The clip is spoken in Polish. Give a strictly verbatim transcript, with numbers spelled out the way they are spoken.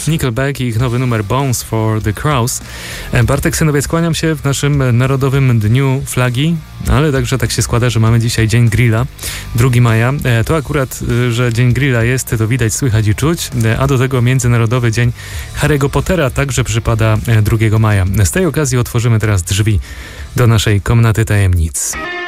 Nickelback i ich nowy numer Bones for the Crows. Bartek Synowiec, kłaniam się w naszym Narodowym Dniu Flagi, ale także tak się składa, że mamy dzisiaj Dzień Grilla, drugiego maja. To akurat, że Dzień Grilla jest, to widać, słychać i czuć, a do tego Międzynarodowy Dzień Harry'ego Pottera także przypada drugiego maja. Z tej okazji otworzymy teraz drzwi do naszej komnaty tajemnic.